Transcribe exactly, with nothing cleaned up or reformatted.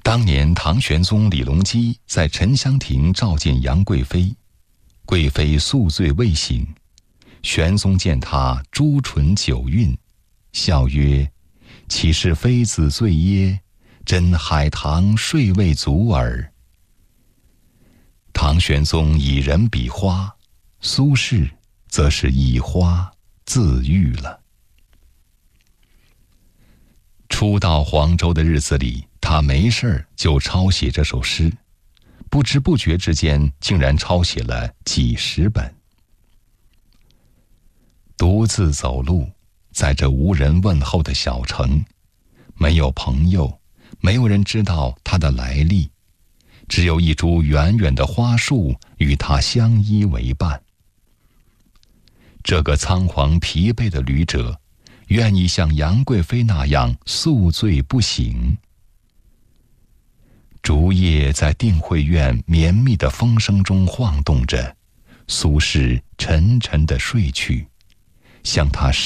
当年唐玄宗李隆基在沉香亭召见杨贵妃，贵妃宿醉未醒，玄宗见她朱唇酒韵，笑曰：岂是妃子醉耶？真海棠睡未足耳。唐玄宗以人比花，苏轼则是以花自喻了。初到黄州的日子里，他没事儿就抄写这首诗，不知不觉之间竟然抄写了几十本。独自走路，在这无人问候的小城，没有朋友，没有人知道他的来历，只有一株远远的花树与他相依为伴。这个仓皇疲惫的旅者，愿意像杨贵妃那样宿醉不醒。竹叶在定慧院绵密的风声中晃动着，苏轼沉沉地睡去，像他